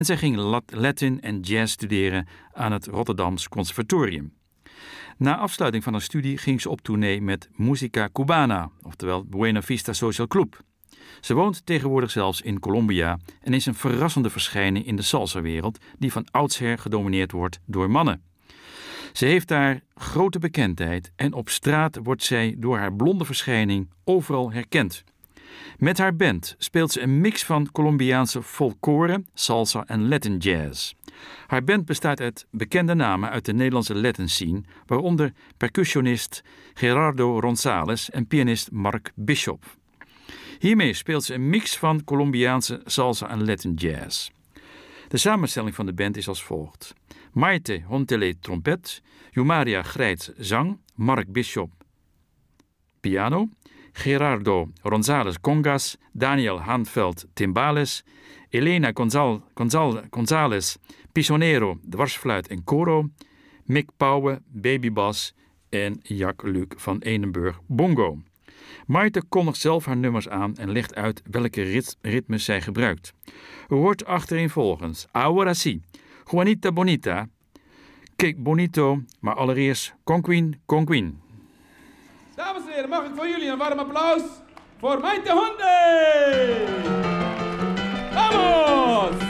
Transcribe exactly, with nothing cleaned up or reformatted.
En zij ging Latin en jazz studeren aan het Rotterdams Conservatorium. Na afsluiting van haar studie ging ze op tournee met Musica Cubana, oftewel Buena Vista Social Club. Ze woont tegenwoordig zelfs in Colombia en is een verrassende verschijning in de salsa-wereld die van oudsher gedomineerd wordt door mannen. Ze heeft daar grote bekendheid en op straat wordt zij door haar blonde verschijning overal herkend. Met haar band speelt ze een mix van Colombiaanse folklore, salsa en Latin jazz. Haar band bestaat uit bekende namen uit de Nederlandse Latin scene, waaronder percussionist Gerardo Ronsales en pianist Mark Bishop. Hiermee speelt ze een mix van Colombiaanse salsa en Latin jazz. De samenstelling van de band is als volgt: Maite Hontele trompet, Yumaria Grijts zang, Mark Bishop piano, Gerardo Ronsales congas, Daniel Handveld timbales, Elena Gonzal, Gonzal, Gonzales pisonero dwarsfluit en coro, Mick Pauwe babybas en Jack Luc van Enenburg bongo. Maite kondigt zelf haar nummers aan en legt uit welke rit- ritmes zij gebruikt. U hoort achtereenvolgens Ahora sí, Juanita Bonita, Que Bonito, maar allereerst Conquin, Conquin. Dames en heren, mag ik voor jullie een warm applaus voor Maite Honde! Vamos!